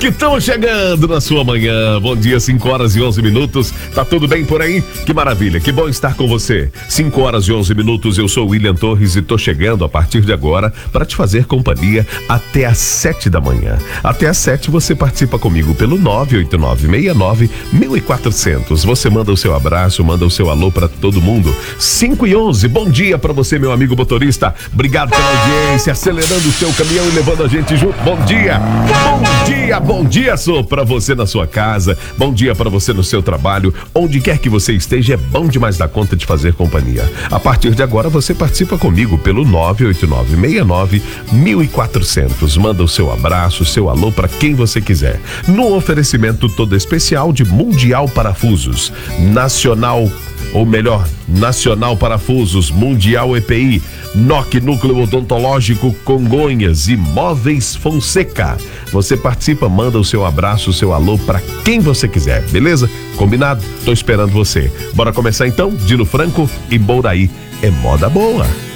que estamos chegando na sua manhã. Bom dia, 5h11. Tá tudo bem por aí? Que maravilha, que bom estar com você. 5h11, eu sou William Torres e tô chegando a partir de agora para te fazer companhia até às 7 da manhã. Até às 7 você participa comigo pelo 98969-1400. Você manda o seu abraço, manda o seu alô para todo mundo. 5h11, bom dia para você, meu amigo motorista. Obrigado pela audiência, acelerando o seu caminhão e levando a gente junto. Bom dia, sou para você na sua casa. Bom dia para você no seu trabalho. Onde quer que você esteja, é bom demais dar conta de fazer companhia. A partir de agora você participa comigo pelo 98969-1400. Manda o seu abraço, o seu alô para quem você quiser. No oferecimento todo especial de Mundial Parafusos, Nacional Parafusos, Mundial EPI, NOC Núcleo Odontológico Congonhas e Móveis Fonseca. Você participa, manda o seu abraço, o seu alô para quem você quiser, beleza? Combinado? Tô esperando você. Bora começar então? Dino Franco e Bouraí é moda boa.